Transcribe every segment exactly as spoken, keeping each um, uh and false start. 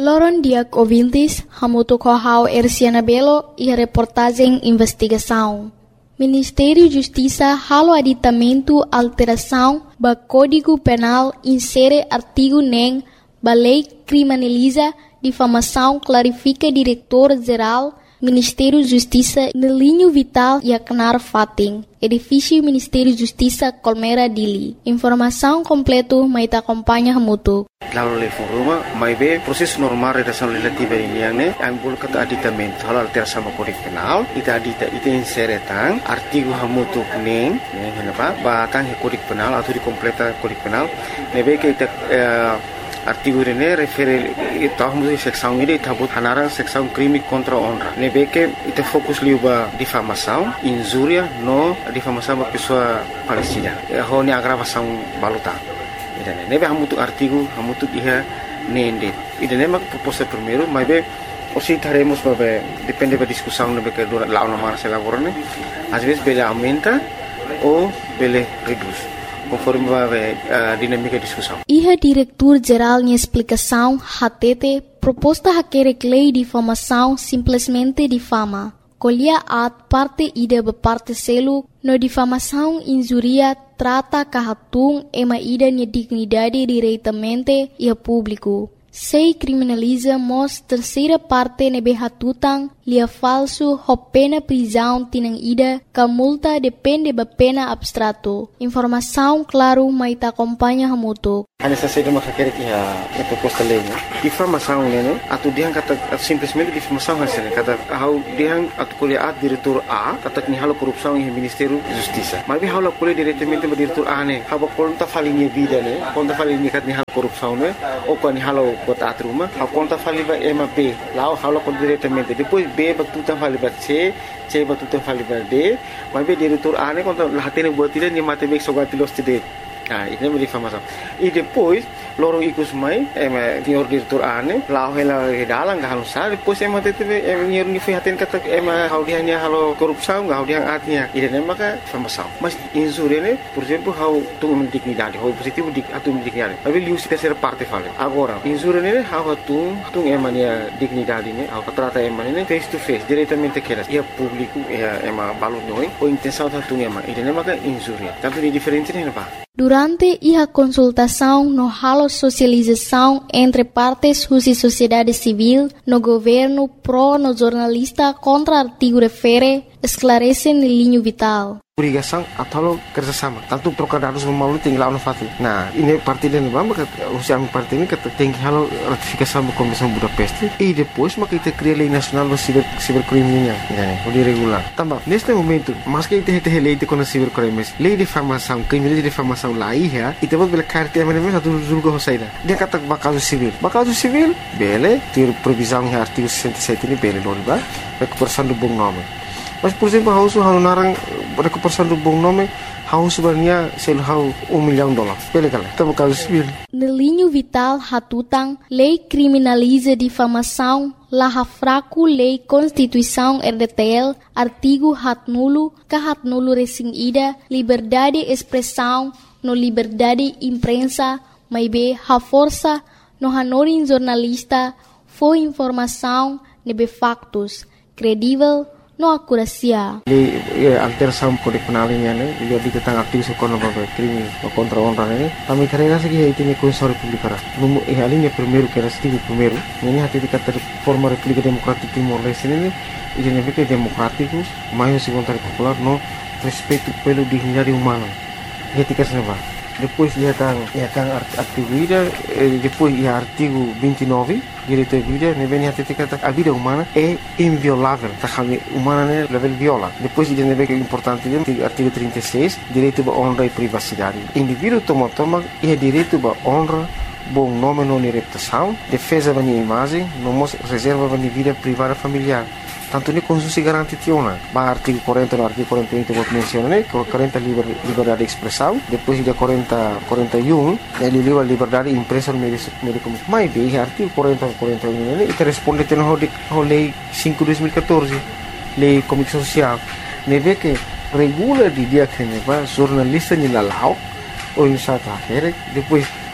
Loron Diak ouvintes, hamutu kohau Erciana Belo e a reportagem investigação. Ministério Justiça halo aditamento alteração ba Código Penal insere artigo nem ba lei criminaliza difamação clarifica diretor-geral Ministério Justiça no linho vital e acnar fating. Edifício Ministério Justiça Colmera Dili. Informação completo mai ta acompanha hamutu. Lalu le foruma mai be proses normal redação legislativa ini yang ne ambul kata aditamento hal alteração no Código Penal ita adita ita insere tang artigo hamutu neng neng kenapa ba tang Código Penal atau di completa Código Penal nebe ke ita uh, artigo ini refere ita hamutu seksão ini tabut hanara seksão crime contra honra nebe ke ita fokus liuba difamação injuria no difamação ba pessoa falecida ho ni agravação baluta. Idane nebe hamutu artigo hamutu iha nende idane mak proposta primeiro mas be osi taremos babe depende da discussão nebe que dura lá no mar se lavorane às vezes bele aumenta ou bele reduz conforme babe a dinâmica da discussão. Iha diretor geral em explicação hatete proposta haquere lei de difamação simplesmente difama. Colhia at parte ida be parte selo no difamação injuria trata kahatung ema ida ni dignidade diretamente e a público. Sei criminaliza mos terceira parte nebe hatutang lia falso ho pena prisão tinang ida ka multa depende ba pena abstrato. Informação claro mai ta acompanha hamutu. Ana sa sede makakere ki ha a proposta lei né difamação né atu diang kata simplesmente difamação hasil kata how diang atu kuliah at diretor A kata ni halo korupsão em Ministério Justiça mas bi halo kuliah diretamente ba diretor A né haba konta falinha vida né konta falinha kat ni halo korupsão né ou kan ni halo bota atruma ha konta faliba ema B lá halo kon diretamente depois B ba tutan faliba C C ba tutan faliba D mas bi diretor A né konta lahatene buat tidak ni mate bek sogati los tide. Ah, ini menjadi difamação. E depois, lorong ikut mai, em senhor diretor ane, lau hela dalang gak halus sah. Depois em mati tu, em nyer ni fihatin kata em hau dia ni halo korupsão, gak hau dia atnya. Ini nama ka difamação. Mas insure ne, por exemplo, hau tu dignidade, hau positivo dik atu dignidade. Tapi liu si terceira parte fala. Agora, insure ne hau tu tu em mania dignidade ne, hau trata em mania face to face, diretamente keras. Ia público, ia em balut noi, o intenção tu em mania. Ini nama ka insure. Tapi ni diferente ne apa? Durante a consultação no halo socialização entre partes e sociedade civil no governo pro no jornalista contra artigo refere esclarece no linho vital. Obrigação atau kerjasama. Tanto trocar dados malu tinggal no fati. Nah, ini parti dan bamba usia parti ini kata tinggi halo ratifikasi sama Komisi Budapest. E depois maka kita cria lei nasional do cyber cybercrime nya, né? O de regular. Tambah, neste momento, mas que kita tem lei de contra cybercrime, lei de difamação, crime de difamação lá ia, e temos bela carta a mesma do julgo hosaida. Dia kata bakal civil. Bakal civil, bele, ter previsão em artigo sessenta e sete ini bele não ba? Recuperação do bom nome. Mas, por exemplo, hausu halo narang recuperação do bom nome, hausu sebenarnya selo um milhão de dólares. Bele kala, tá bakal civil. No linho vital hatutang, lei criminaliza difamação, laha fraco lei Constituição R D T L, artigo hat nulo, ka hat nulo resing ida, liberdade expressão, no liberdade imprensa, mai be ha força, no hanorin jornalista, foi informação, nebe factos, credível, no akurasia. Lei alteração Código Penal ini ane, dia ditentang aktif sekolah bagai krimi contra honra ini. Kami karena segi itu ni Konstitusi Republik. Numu eh alinha primeiro que era artigo primeiro. Ini hati dikata forma República Democrática Timor-Leste ini, ini negara democrático, mais segundo popular no respeito pelo dignidade humana. Ketika senapa. Depois ia tang ia tang artigo ida, depois ia artigo vinte e nove, direito à vida, ne vem hati dikata a vida humana é inviolável, tá kami humana ne level viola. Depois ia ne que importante dia artigo trinta e seis, direito à honra e privacidade. Indivíduo toma toma ia direito à honra, bom nome não reputação, defesa da minha imagem, não reserva da minha vida privada familiar. Tanto ni Konstitusi garanti tiona, ba artigo quarenta no artigo quarenta e um que menciona né, quarenta liber, liberdade de expressão, depois de quarenta, quarenta e um, ele liu a liberdade impressa no meio de comunicação. Mas bem, artigo quarenta, quarenta e um, né, ele responde a a lei cinco de dois mil e quatorze, lei comunicação social, ne vê que regula de dia que ne va jornalista ni lalau, ou em sata here, depois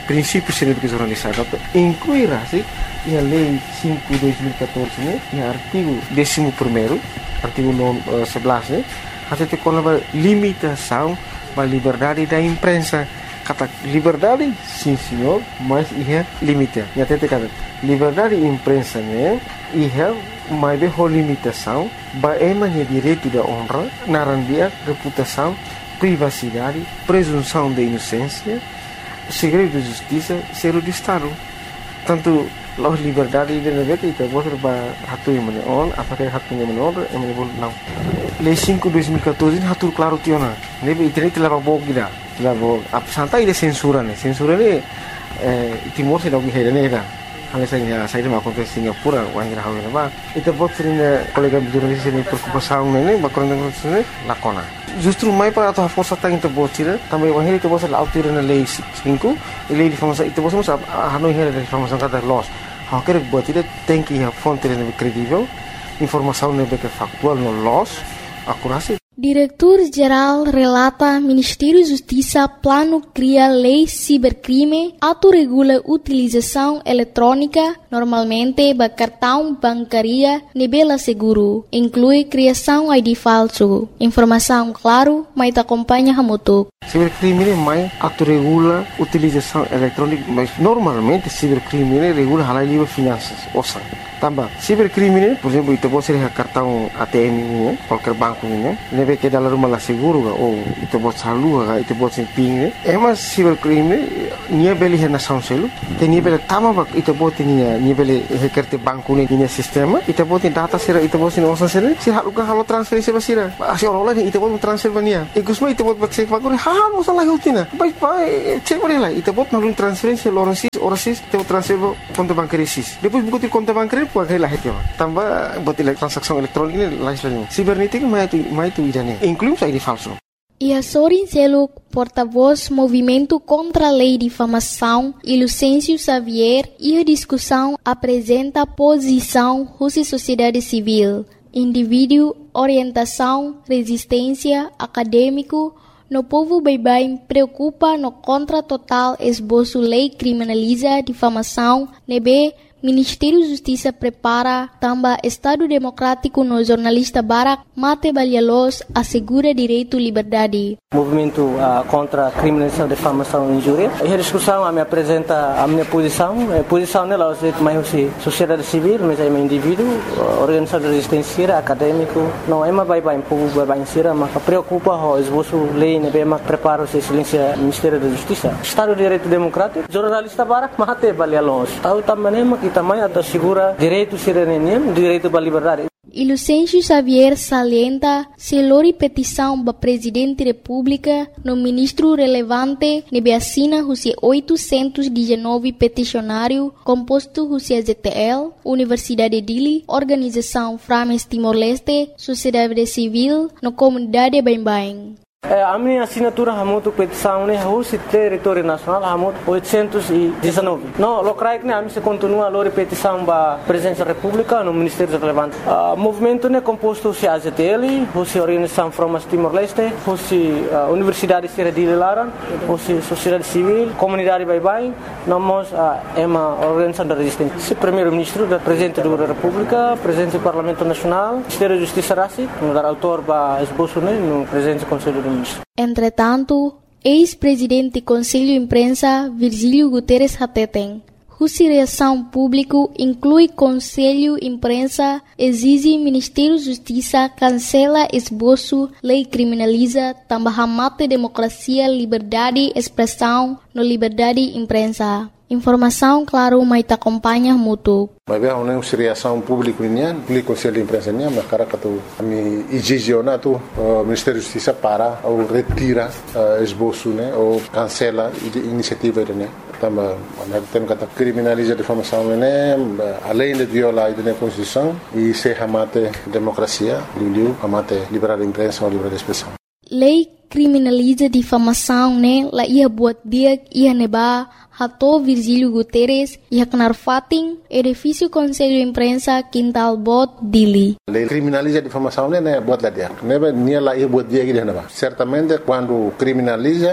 princípios de jornalismo, incluirá se a lei cinco de dois mil e catorze, né, e artigo décimo primeiro, artigo sebelas, né, até tem uma limitação da liberdade da imprensa. Kata liberdade, sim senhor, mas é limite. E até tem kata liberdade de imprensa, né, e é uma limitação, é uma direito da honra, narandia, reputação, privacidade, presunção de inocência, segredo de justiça, segredo de Estado. Tanto a liberdade de negara itu boleh berhatu yang mana on, apakah hatu yang mana on, yang mana boleh não. Lei cinco de dois mil e catorze hatu claro tiona. Nebe internet telah bawa kita, telah bawa. Apa santai dia censura ni, censura ni Timor se dá o guerreiro nega. Hanya saya saya dah makan ke Singapura, orang kira hawa nama. Itu buat sering kolega jurnalis ini preocupação ni, bakal dengan sini lakona. Justru mai para atau força tang itu buat sih, tambah orang itu buat selalu tiru na lei cinco, lei informasi itu buat semua hanoi hera informasi kata loss. Hak kerja buat itu tem que a fonte lebih kredibel, informasi lebih faktual no loss, akurasi. Diretor-Geral relata Ministério Justiça plano cria lei cibercrime, autorregula utilização eletrônica, normalmente ba cartão bancaria nebela seguro, inclui criação I D falso. Informação claro, mas acompanha hamutuk. Cibercrime mais autorregula utilização eletrônica, mas normalmente cibercrime regula halal livre finanças, osa. Tambah, cibercrime, por exemplo, itu boleh ser cartão A T M ini, qualquer banco ini, nebe que dalam rumah lah seguro ga, ou itu boleh salur ga, itu boleh simping ni. Emas cibercrime, nia beli hena sound selu, tenia beli tama bak, itu boleh nia nia beli hekerte banco ni nia sistema, itu boleh data sera, itu boleh osa sera, si halu ga halu transferensi basira, asi orang lain itu boleh transfer bania. Ikusma itu boleh baksek bakuri, ha bosan lah hutina, baik baik, cek boleh lah, itu boleh nalun transferensi orang sis, orang sis, itu transfer konto bancaria sis. Depois buku konto bancaria puagai lah itu, tambah buat transaksi elektronik ini lain lagi. Cibernética mais tu mais tu idane, inclui I D falso. E a Sorin Seluk, porta-voz Movimento contra a Lei de Difamação, e Lucêncio Xavier, e a discussão apresenta posição Rússia Sociedade Civil, indivíduo, orientação, resistência, acadêmico. No povo bem-bem preocupa no contra total esboço lei criminaliza difamação, nebe Ministério Justiça prepara também Estado Democrático no jornalista Barak Mate Balialos assegura direito e liberdade. Movimento uh, contra a criminalização, difamação e injúria. E a discussão a me apresenta a minha posição. A posição nela é mais sociedade civil, mas é um indivíduo, organização de resistência, acadêmico. Não é uma bem-bem, povo bem-bem, mas preocupa o esboço lei, né, bem mais prepara o excelência Ministério da Justiça. Estado de Direito Democrático, jornalista Barak Mate Balialos. Tahu também que também assegura direito cidadania, direito à liberdade. E Lucêncio Xavier salienta se lori petição para Presidente da República no ministro relevante nebe assina Rússia oitocentos e dezenove peticionário composto Rússia Z T L, Universidade de Dili, Organização Frames Timor-Leste, Sociedade Civil, no comunidade bem-bem. A minha assinatura é muito petição, né? Rússia território nacional é muito oitocentos e dezenove. Não, o que né? A minha continua a lor petição para a presença da República no Ministério relevante. O movimento é composto de A Z T L, Rússia Organização Frames Timor-Leste, Rússia Universidade de Laran, Rússia Sociedade Civil, Comunidade Bem-Bem. Nós é uma organização da resistência. Primeiro-Ministro, Presidente da República, Presidente do Parlamento Nacional, Ministério da Justiça Rassi, no dar autor para esboço, né? No Presidente do Conselho do Entretanto, ex-presidente do Conselho de Imprensa Virgílio Guterres Hateten, cuja reação pública inclui Conselho de Imprensa, exige Ministério da Justiça cancela esboço, lei criminaliza, também mata democracia, liberdade, expressão, no liberdade de imprensa. Informação, claro, mas te acompanha muito. Mas bem, uma reação pública nian, pelo Conselho de Imprensa nian, mas cara que tu me exige tu Ministério da Justiça para ou retira esboço, né, ou cancela a iniciativa né. Também, nós temos que criminalizar a difamação, né, além de violar a Constituição e se amate democracia, liu amate liberdade de imprensa ou liberdade de expressão. Lei criminaliza difamação, né? La ia buat dia ia neba hato Virgílio Guterres ia kenar fating edifício Conselho de Imprensa Quintal Bot Dili. Lei criminaliza difamação, né? Buat lá dia. Neba nia la ia buat dia que neba. Certamente quando criminaliza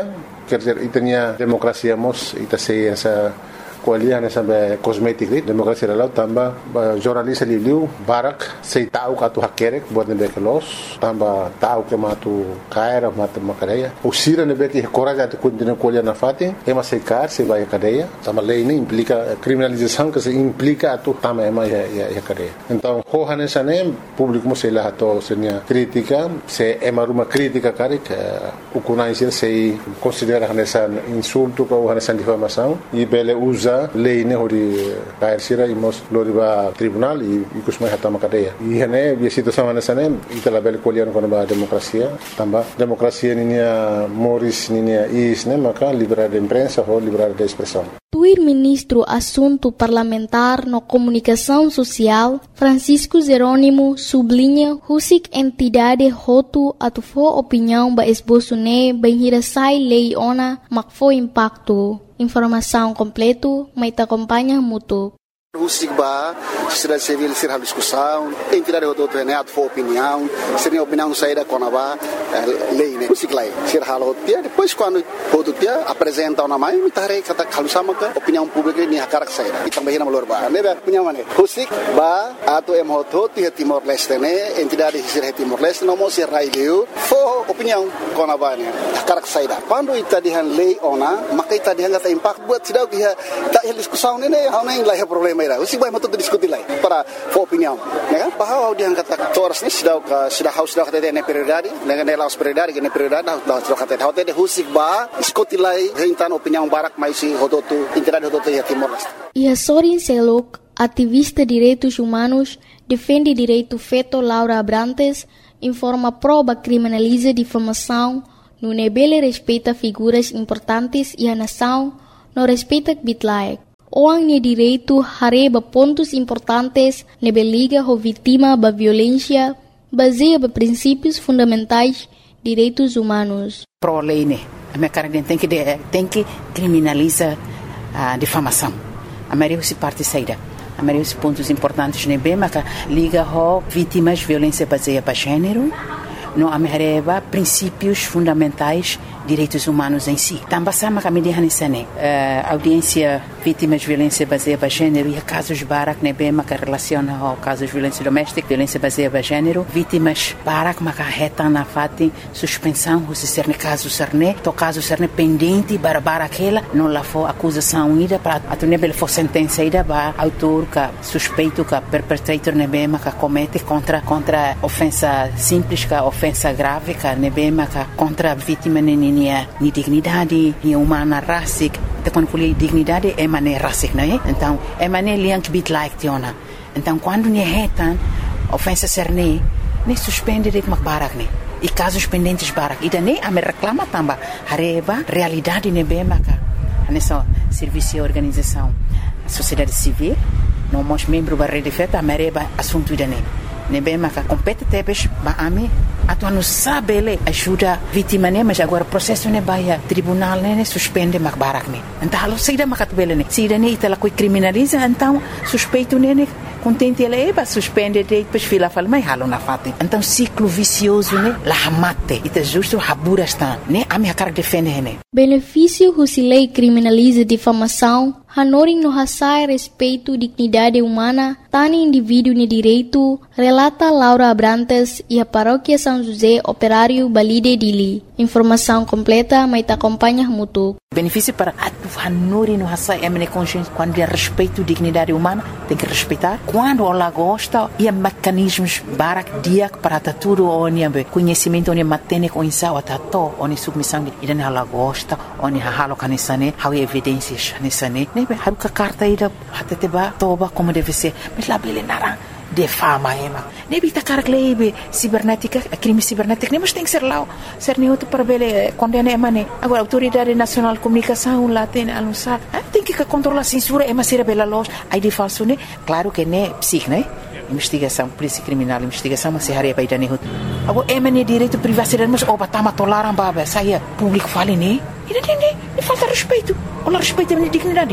quer dizer, e tinha democracia mos, e tá sei essa kualian essa cosmética, democracia lá tamba jornalista liu barak sei tahu katu hakerek buat nebe kelos tamba tahu que matu caira matu macareia o sira nebe que coragem de continuar kualian na fati é mas sei car se vai a cadeia tamba lei nem implica criminalização que se implica tu tamba é mais a cadeia então rohan essa nem público sei lá to senia crítica se é uma crítica cara que o conhece sei considera essa insulto ou essa difamação e bele usa lei ne hori kair sira imos loriba tribunal e kusmai hatama cadeia e hene bi situação nessa nem itala bel kolian kono ba democracia tamba democracia ninia moris ninia is ne maka liberdade de imprensa ou liberdade de expressão. Tuir ministro assunto parlamentar no comunicação social Francisco Jerônimo sublinha husik entidade hotu atufo opinião ba esboço ne banhira sai lei ona makfo impacto. Informação completo, mas te acompanha muito. O SIGBA, sociedade civil, ser a discussão, entidade do outro renato for opinião, seria opinião saída com a lei, né? O SIGLA, ser a rotia, depois quando o outro dia apresenta uma mãe, me tarei que está calusama que opinião pública nem a cara que saída. E também na malorba, né? Opinião né? O SIGBA, ato é muito de Timor-Leste, né? Entidade de ser Timor-Leste, não mostra raio, for opinião com a mãe, a cara que saída. Quando está de lei ona, maka está de hanga impacto buat tidak dia tak discussão, né? Hau nem lá é problema. O SIGBA mau tuh diskusi lagi para opinião, né? Bahwa dia kata toras ni sudah sudah haus sudah kata dia prioridade, dengan dia laus prioridade, dengan prioridade sudah kata dia kata o SIGBA diskusi lagi rentan opinião barak mais si hototu entidade hototu ya Timor-Leste. E a Sorin Selok, ativista de direitos humanos, defende direito feto Laura Abrantes, informa prova criminaliza difamação, no nebele respeita figuras importantes e a nação não respeita bitlaek. Orang ni direito hareba pontos importantes nebe liga ho vítima ba violência baseia ba princípios fundamentais direitos humanos. Pro lei né, a minha cara tem que tem que criminalizar a difamação. A maioria se parte saída. A maioria dos pontos importantes nebe mas liga ho vítimas violência baseia ba gênero. Não amerreba princípios fundamentais direitos humanos em si. Também sama kami di hanisane audiência vítimas de violência baseada em gênero e casos barak nebe maka relaciona ao casos de violência doméstica, violência baseada em gênero, vítimas barak maka reta na fati suspensão se ser caso serne, to caso serne pendente para aquela não lá for acusação ida para a nebe for sentença ida ba autor ka suspeito ka perpetrator nebe maka comete contra contra ofensa simples ka ofensa grave ka nebe maka contra vítima nini ni dignidade, ni humana racic, então quando falei dignidade é maneira racic, não é? Então é maneira liang bit like tiona. Então quando ni retan ofensa serne, ni suspende de makbarak ni. E casos pendentes barak, e daí a me reclama tamba, hareba realidade ne bemaka. Nessa serviço e organização, sociedade civil, não mos membro da rede feta, a mereba assunto idane. Ne bemaka compete tebes ba ame atu não sabe ele ajuda vítima né mas agora processo né vai tribunal né suspende makbarak né então halo saída makatbele né saída né itala coi criminaliza então suspeito né contente ele é suspende depois fila fala mas halo na fate então ciclo vicioso né la mate ita justo habura está né a minha cara defende né benefício se lei criminaliza difamação hanoring no hasai respeito dignidade humana tani indivíduo ne direito relata Laura Abrantes e a paróquia São José Operário Balide Dili. Informação completa, mas te acompanha muito. Benefício para a hanori no hasai é minha consciência quando é respeito dignidade humana tem que respeitar quando ela gosta e mecanismos barak dia para tudo onde conhecimento onde matene com insau atato onde submissão e dan ela gosta onde halo kanisane how evidências kanisane ne haruka carta ida hateteba toba como deve ser mas lá bele nara defama ema ne bita carglebe cibernética crime cibernético ne mas tem que ser lá ser nem outro para bele condena ema ne agora autoridade nacional de comunicação lá tem anunciar tem que controlar a censura ema ser bela loja aí de falso ne claro que ne psic né investigação polícia criminal investigação mas se haria para ir ne agora ema ne direito privacidade mas oba tama tolaram baba saia público fale ne e não tem ne falta respeito ou respeito a minha dignidade ne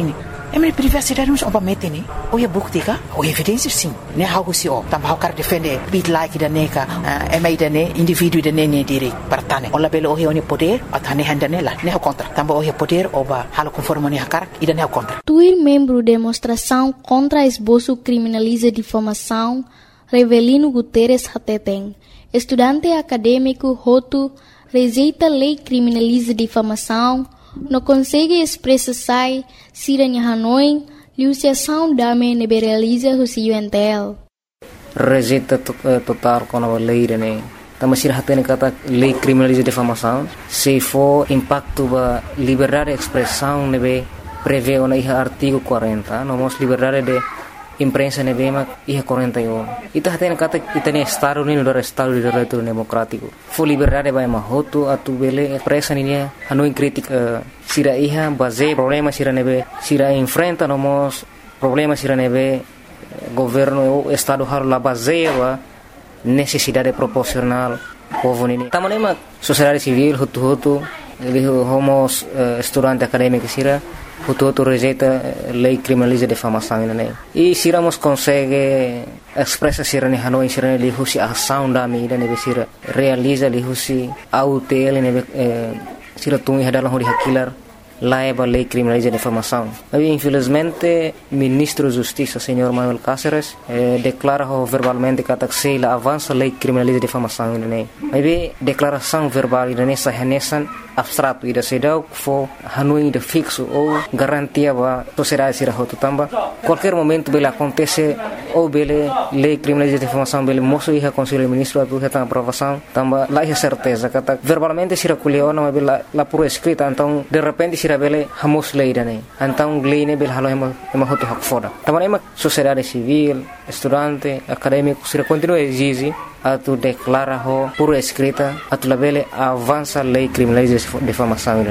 É minha privacidade não oba mete ni. Ou é bukti ka? Ou evidência sim. Ne algo se o. Também o cara defende bit like da neka, é mais da ne indivíduo da ne ne direito para tane. Ola belo o é poder, a tane handa nela. Ne o contra. Também o é poder oba halo conforme ne hakar e da ne o contra. Tuir membro demonstração contra esboço criminaliza difamação, Revelino Guterres Hateteng, estudante acadêmico Hotu, rejeita lei criminaliza difamação, não consegue expressar siranya Hanoi, liusiação dame neberaliza husi U N T L. Rejeita total com a lei, né? Também se hatene kata lei criminaliza difamação, se for impacto ba liberdade de expressão nebe prevê o na artigo quarenta, não mos liberdade de imprensa nebe ma iha quarenta e um. Ita hatene kata itane estado ni do estado de direito democrático. For liberdade ba ma hotu atu bele expressa ni Hanoi crítica sira iha base problema sira nebe sira enfrenta no mos problema sira nebe governo o estado har la base ba necessidade proporcional povo nini. Tamane ma sociedade civil hutu hutu ele homos uh, estudante acadêmico sira hutu hutu rejeita lei criminaliza difamação nini. E sira mos consegue expressa sira ni Hanoi sira ni husi ação da mídia nebe sira realiza li husi autel nebe eh, sira tungi hadalang hodi hakilar laiba lei criminaliza difamação. Mas infelizmente ministro de Justiça senhor Manuel Cáceres eh, declara verbalmente que se la avança lei criminaliza difamação ini. Mas declaração verbal ini sahanesan abstrato ida sedau fo Hanoi de fixo ou garantia ba sociedade sira hotu tamba qualquer momento bela acontece ou bele lei criminaliza difamação bele moço iha conselho ministro atu heta aprovação tamba lá é certeza que verbalmente sira kuleona mas bela la pura escrita então de repente sira bele hamos lei dane então lei ne bele halo ema ema hotu hak foda tamba ema sociedade civil estudante acadêmico sira continua exige atu declara ho pura escrita atu labele avança lei criminaliza difamação.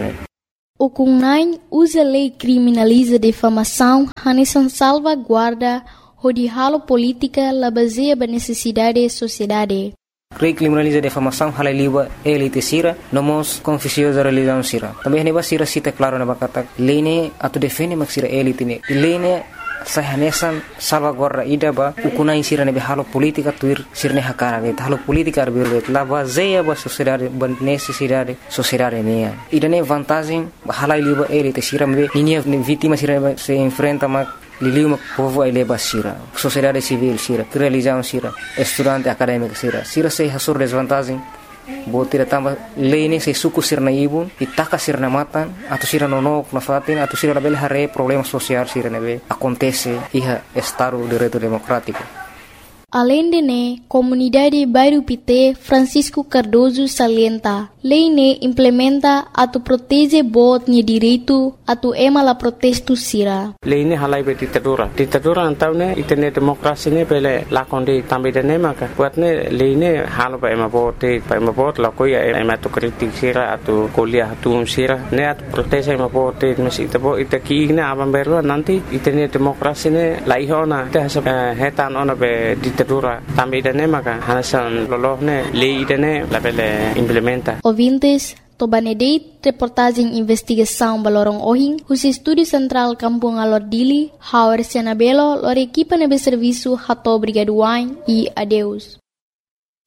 O Kunai usa lei criminaliza difamação, hanesan salvaguarda de halo política la baseia ba necessidade sociedade. Lei criminaliza difamação hala liba elite sira nomos confusiosa religião sira. Também neba sira cita claro na bakata lei ne atu defende mak sira elite ne. Lei ne sahanesan salvaguarda ida ba ukuna insira nebe halo politika tuir sirne hakara be halo politika arbirbe la baseia ba sociedade ba necessidade sociedade ne ida ne vantagem hala liba elite sira me ninia vítima sira se enfrenta ma liliu povo ai leba sira sociedade civil sira religião sira estudante acadêmico sira sira se hasur desvantagem botira tamba lei se suku sirna ibu itaka sirna matan atau sira nonok na fatin atau sira label hare problema social sira nebe acontece iha estado de direito democrático. Além de ne, comunidade Bairro Pité Francisco Cardoso salienta, lei ne implementa atu protege bot ni direito atu ema la protesto sira. Lei ne halai be ditadura. Ditadura antau ne itene demokrasi ne bele lakondi tambe de ne maka. Buat ne lei ne halo ba ema bot pa ema bot la koya ema tu kritik sira atu kuliah atu sira ne atu protege ema bot mesi tabo itaki ne abang beru nanti itene demokrasi ne laihona te hetan ona be ditadura tambe de ne maka hanasan lolohne lei de ne la bele implementa. Ouvintes, Tobanedeit, reportagem investigação Balorong Ohing, os Estúdio Central Kampung Alordili, Hauer Sianabelo, lor equipa nebe serviço Hato Brigaduain e adeus.